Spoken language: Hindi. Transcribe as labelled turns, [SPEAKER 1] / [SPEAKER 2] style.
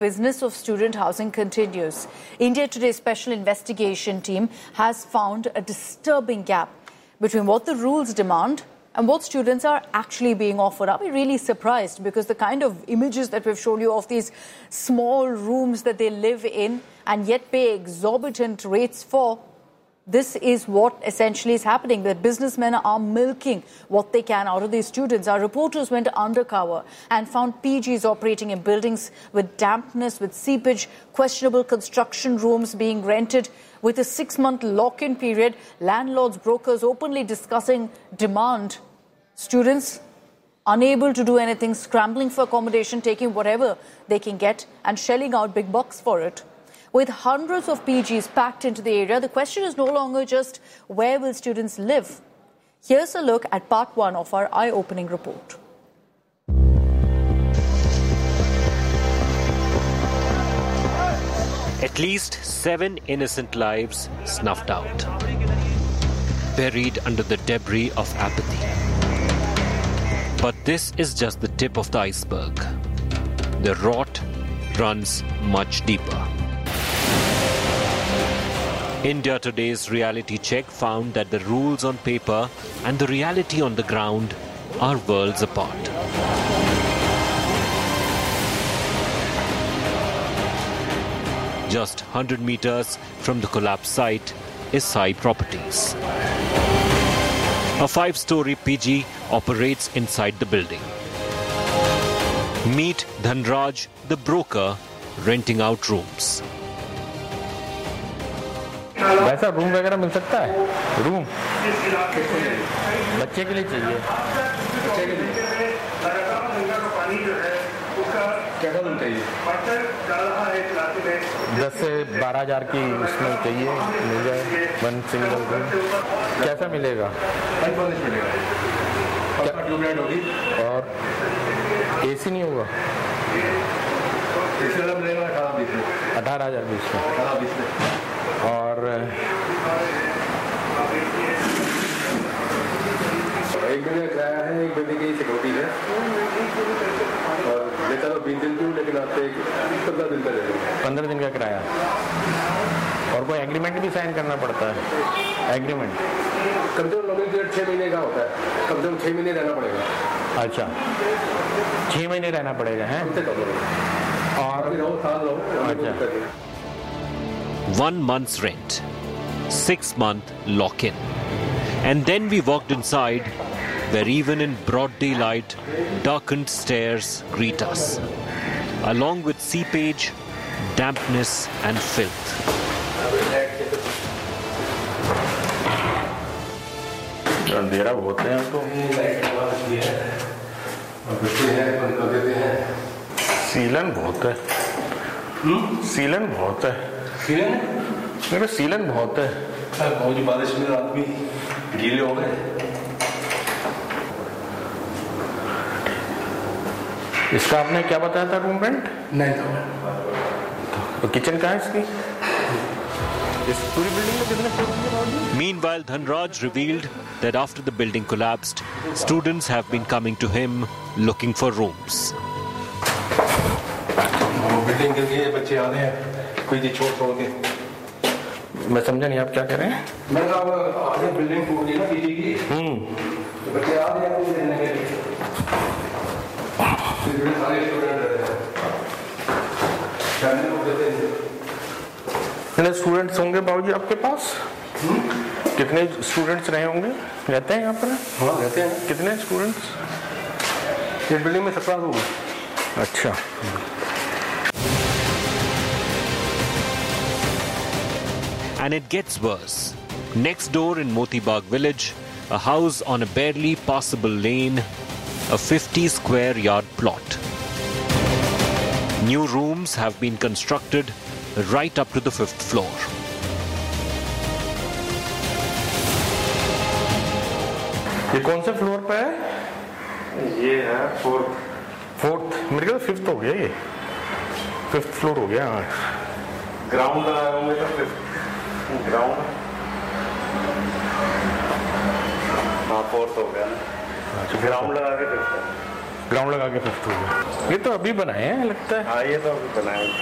[SPEAKER 1] Business of student housing continues. India Today's special investigation team has found a disturbing gap between what the rules demand and what students are actually being offered. Are we really surprised? Because the kind of images that we've shown you of these small rooms that they live in and yet pay exorbitant rates for, this is what essentially is happening. The businessmen are milking what they can out of these students. Our reporters went undercover and found PGs operating in buildings with dampness, with seepage, questionable construction rooms being rented with a 6-month lock-in period, landlords, brokers openly discussing demand. Students unable to do anything, scrambling for accommodation, taking whatever they can get and shelling out big bucks for it. With hundreds of PGs packed into the area, the question is no longer just where will students live. Here's a look at part 1 of our eye-opening report.
[SPEAKER 2] At least 7 innocent lives snuffed out, buried under the debris of apathy. But this is just the tip of the iceberg. The rot runs much deeper. India Today's reality check found that the rules on paper and the reality on the ground are worlds apart. Just 100 meters from the collapse site is Sai Properties. A 5-story PG operates inside the building. Meet Dhanraj, the broker, renting out rooms.
[SPEAKER 3] वैसा रूम वगैरह मिल सकता है? रूम बच्चे के लिए चाहिए। बच्चे के लिए पानी जो है उसका क्या रूम चाहिए? 10 से 12 हज़ार की उसमें चाहिए, मिल जाए 1 सिंगल रूम। कैसा मिलेगा? क्या ट्यूबलाइट होगी और एसी नहीं होगा? एसी वाला मिलेगा 18,000 बीच में। और एक महीने का किराया है, एक महीने की सिक्योरिटी है और लेता तो 20 दिन क्यों, लेकिन आपसे 15 दिन का लगेगा। 15 दिन का किराया और कोई एग्रीमेंट भी साइन करना पड़ता है? एग्रीमेंट कम से कम नॉमिनल पीरियड 6 महीने का होता है, कम से कम 6 महीने रहना पड़ेगा। अच्छा, 6 महीने रहना पड़ेगा है और अच्छा
[SPEAKER 2] 1 month's rent, 6-month lock-in. And then we walked inside, where even in broad daylight, darkened stairs greet us, along with seepage, dampness and filth.
[SPEAKER 3] अंधेरा बहुत है तो सीलन बहुत है। सीलन बहुत है। मेरा सीलन बहुत है। बहुत बारिश में रात में गीले हो गए। इसका आपने क्या बताया था रूम रेंट? 9,000। तो किचन कहाँ है इसकी? इस पूरी बिल्डिंग में कितने फ्लोर हैं?
[SPEAKER 2] Meanwhile, Dhanraj revealed that after the building collapsed, students have been coming to him looking for rooms.
[SPEAKER 3] Building के लिए बच्चे आ रहे हैं, कोई छोड़ के। मैं समझा नहीं, आप क्या कह रहे हैं? मैं आज बिल्डिंग टूट गई ना पीजी की, तो बच्चे आ रहे हैं कुछ रहने के लिए। सारे स्टूडेंट कितने स्टूडेंट्स होंगे बाबूजी आपके पास? कितने स्टूडेंट्स रहे होंगे? रहते हैं यहाँ पर? हाँ रहते हैं। कितने स्टूडेंट्स? इस बिल्डिंग में 17 रूम। अच्छा।
[SPEAKER 2] And it gets worse. Next door in Moti Bagh village, a house on a barely passable lane, a 50-square yard plot. New rooms have been constructed right up to the 5th floor.
[SPEAKER 3] ये कौन से फ्लोर पे है?
[SPEAKER 4] ये है 4th।
[SPEAKER 3] मेरे ख्याल 5th हो गया, ये 5th फ्लोर हो गया।
[SPEAKER 4] ग्राउंड लगाए होंगे तो 5th ग्राउंड। हाँ 4th हो गया, ग्राउंड लगा के 5th।
[SPEAKER 3] ग्राउंड लगा के 5th हो गया। ये तो अभी बनाए हैं लगता है।
[SPEAKER 4] हाँ, ये तो अभी बनाए।